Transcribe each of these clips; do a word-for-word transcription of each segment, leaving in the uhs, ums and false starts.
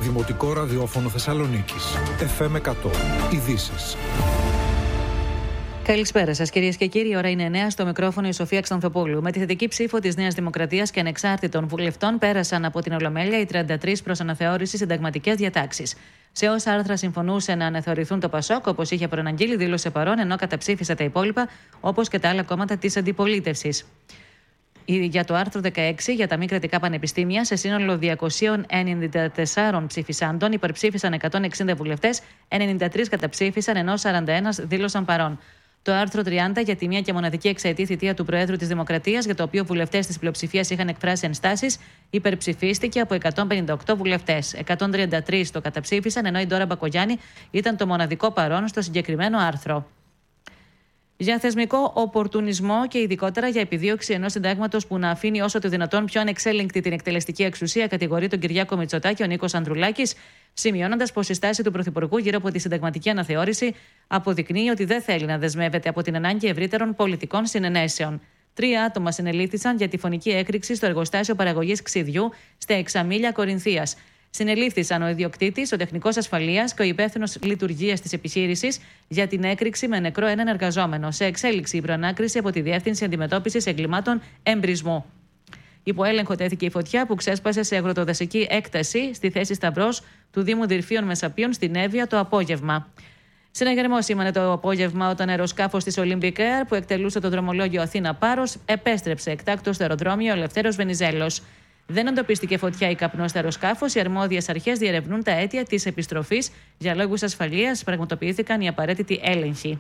Δημοτικό ραδιόφωνο Θεσσαλονίκης. εφ εμ εκατό. Ειδήσεις. Καλησπέρα σας, κυρίες και κύριοι. Η ώρα είναι εννιά, στο μικρόφωνο η Σοφία Ξανθοπούλου. Με τη θετική ψήφο της Νέας Δημοκρατίας και ανεξάρτητων βουλευτών, πέρασαν από την Ολομέλεια οι τριάντα τρεις προς αναθεώρηση συνταγματικές διατάξεις. Σε όσα άρθρα συμφωνούσε να αναθεωρηθούν, το ΠΑΣΟΚ, όπως είχε προαναγγείλει, δήλωσε παρόν, ενώ καταψήφισε τα υπόλοιπα, όπως και τα άλλα κόμματα της αντιπολίτευσης. Για το άρθρο δεκαέξι, για τα μη κρατικά πανεπιστήμια, σε σύνολο διακόσια ενενήντα τέσσερα ψηφισάντων, υπερψήφισαν εκατόν εξήντα βουλευτές, ενενήντα τρεις καταψήφισαν, ενώ σαράντα ένα δήλωσαν παρόν. Το άρθρο τριάντα, για τη μία και μοναδική εξαετή θητεία του Προέδρου της Δημοκρατίας, για το οποίο βουλευτές της πλειοψηφίας είχαν εκφράσει ενστάσεις, υπερψηφίστηκε από εκατόν πενήντα οκτώ βουλευτές. εκατόν τριάντα τρεις το καταψήφισαν, ενώ η Ντόρα Μπακογιάννη ήταν το μοναδικό παρόν στο συγκεκριμένο άρθρο. Για θεσμικό οπορτουνισμό και ειδικότερα για επιδίωξη ενός συντάγματος που να αφήνει όσο το δυνατόν πιο ανεξέλεγκτη την εκτελεστική εξουσία, κατηγορεί τον Κυριάκο Μητσοτάκη ο Νίκος Ανδρουλάκης, σημειώνοντας πως η στάση του Πρωθυπουργού γύρω από τη συνταγματική αναθεώρηση αποδεικνύει ότι δεν θέλει να δεσμεύεται από την ανάγκη ευρύτερων πολιτικών συνενέσεων. Τρία άτομα συνελήφθησαν για τη φωνική έκρηξη στο εργοστάσιο παραγωγής ξυδιού στα Εξαμήλια Κορινθίας. Συνελήφθησαν ο ιδιοκτήτης, ο τεχνικός ασφαλείας και ο υπεύθυνος λειτουργίας της επιχείρησης για την έκρηξη με νεκρό έναν εργαζόμενο. Σε εξέλιξη η προανάκριση από τη Διεύθυνση Αντιμετώπισης Εγκλημάτων Εμπρισμού. Υπό έλεγχο τέθηκε η φωτιά που ξέσπασε σε αγροτοδασική έκταση στη θέση Σταυρός του Δήμου Δυρφίων Μεσαπίων στην Εύβοια το απόγευμα. Συναγερμό σήμανε το απόγευμα όταν αεροσκάφος της Olympic Air που εκτελούσε το δρομολόγιο Αθήνα-Πάρος επέστρεψε εκτάκτως στο αεροδρόμιο Ελευθέρος Βενιζέλος. Δεν εντοπίστηκε φωτιά ή καπνό στο αεροσκάφος. Οι αρμόδιες αρχές διερευνούν τα αίτια της επιστροφής. Για λόγους ασφαλείας πραγματοποιήθηκαν οι απαραίτητοι έλεγχοι.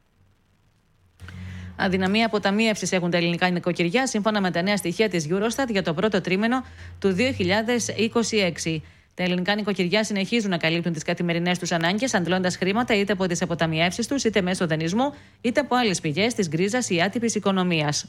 Αδυναμία αποταμίευσης έχουν τα ελληνικά νοικοκυριά, σύμφωνα με τα νέα στοιχεία της Eurostat για το πρώτο τρίμηνο του δύο χιλιάδες είκοσι έξι. Τα ελληνικά νοικοκυριά συνεχίζουν να καλύπτουν τις καθημερινές τους ανάγκες, αντλώντας χρήματα είτε από τις αποταμιεύσεις τους, είτε μέσω δανεισμού, είτε από άλλες πηγές της γκρίζας ή άτυπης οικονομίας.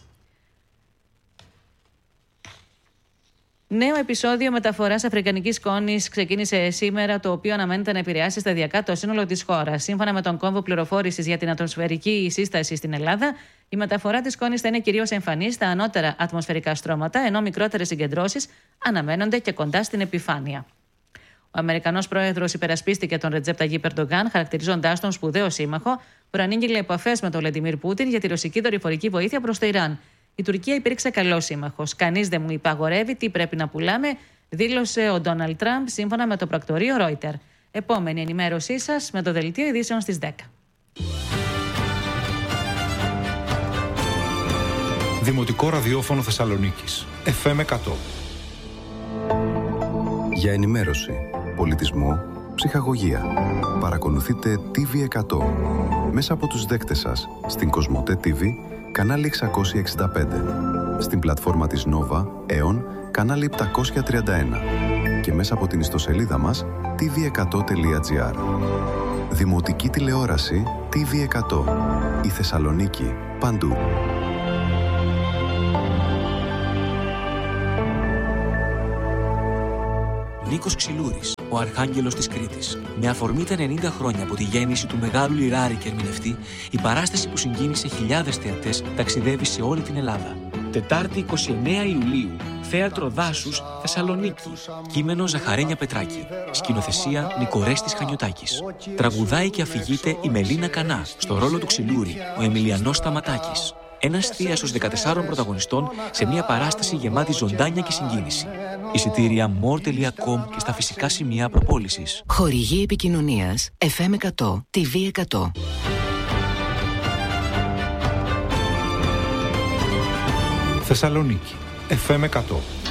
Νέο επεισόδιο μεταφοράς αφρικανικής σκόνης ξεκίνησε σήμερα, το οποίο αναμένεται να επηρεάσει σταδιακά το σύνολο της χώρας. Σύμφωνα με τον κόμβο πληροφόρησης για την ατμοσφαιρική σύσταση στην Ελλάδα, η μεταφορά της σκόνης θα είναι κυρίως εμφανή στα ανώτερα ατμοσφαιρικά στρώματα, ενώ μικρότερες συγκεντρώσεις αναμένονται και κοντά στην επιφάνεια. Ο Αμερικανός πρόεδρος υπερασπίστηκε τον Ρετζέπ Ταγίπ Ερντογκάν, χαρακτηρίζοντάς τον σπουδαίο σύμμαχο, προανήγγειλε επαφές με τον Βλαντιμίρ Πούτιν για τη ρωσική δορυφορική βοήθεια προς το Ιράν. Η Τουρκία υπήρξε καλός σύμμαχος. Κανείς δεν μου υπαγορεύει τι πρέπει να πουλάμε, δήλωσε ο Ντόναλντ Τραμπ σύμφωνα με το πρακτορείο Reuters. Επόμενη ενημέρωσή σας με το δελτίο ειδήσεων στις δέκα. Δημοτικό ραδιόφωνο Θεσσαλονίκης. εφ εμ εκατό. Για ενημέρωση, πολιτισμό, ψυχαγωγία. Παρακολουθείτε τι βι εκατό μέσα από τους δέκτες σας στην Κοσμοτέ τι βι, κανάλι εξακόσια εξήντα πέντε, στην πλατφόρμα της Nova, Aeon, κανάλι επτακόσια τριάντα ένα και μέσα από την ιστοσελίδα μας τι βι εκατό τελεία τζι άρ. Δημοτική τηλεόραση τι βι εκατό. Η Θεσσαλονίκη παντού. Νίκος Ξυλούρης, ο Αρχάγγελος της Κρήτης. Με αφορμή τα ενενήντα χρόνια από τη γέννηση του μεγάλου λιράρη και ερμηνευτή, η παράσταση που συγκίνησε χιλιάδες θεατές ταξιδεύει σε όλη την Ελλάδα. Τετάρτη εικοστή ενάτη Ιουλίου, Θέατρο Δάσους, Θεσσαλονίκη. Κείμενο Ζαχαρένια Πετράκη. Σκηνοθεσία Νικορέστης Χανιωτάκης. Τραγουδάει και αφηγείται η Μελίνα Κανά, στο ρόλο του Ξυλούρη, ο Εμιλιανός Σταματάκης. Ένας θίασος δεκατεσσάρων πρωταγωνιστών σε μια παράσταση γεμάτη ζωντάνια και συγκίνηση. Εισιτήρια more τελεία com και στα φυσικά σημεία προπόλησης. Χορηγή επικοινωνίας εφ εμ εκατό, τι βι εκατό. Θεσσαλονίκη. εφ εμ εκατό.